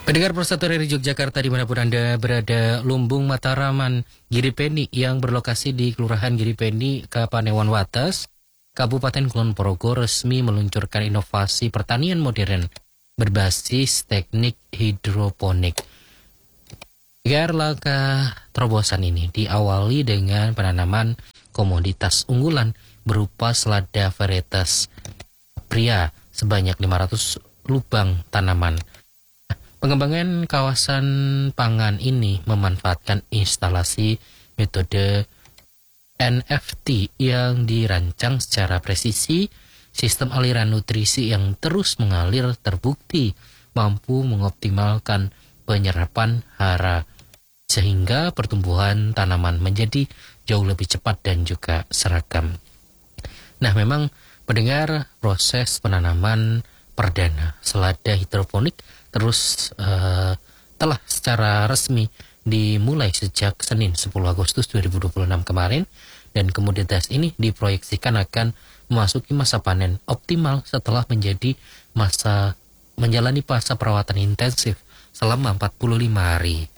Pendengar Persatu dari Yogyakarta dimanapun Anda berada, Lumbung Mataraman Giripeni yang berlokasi di Kelurahan Giripeni, Kapanewon Wates, Kabupaten Kulon Progo resmi meluncurkan inovasi pertanian modern berbasis teknik hidroponik. Agar langkah terobosan ini diawali dengan penanaman komoditas unggulan berupa selada varietas pria sebanyak 500 lubang tanaman. Pengembangan kawasan pangan ini memanfaatkan instalasi metode NFT yang dirancang secara presisi. Sistem aliran nutrisi yang terus mengalir terbukti mampu mengoptimalkan penyerapan hara, sehingga pertumbuhan tanaman menjadi jauh lebih cepat dan juga seragam. Nah, memang pendengar, proses penanaman perdana selada hidroponik terus telah secara resmi dimulai sejak Senin 10 Agustus 2026 kemarin, dan komoditas ini diproyeksikan akan memasuki masa panen optimal setelah menjalani masa perawatan intensif selama 45 hari.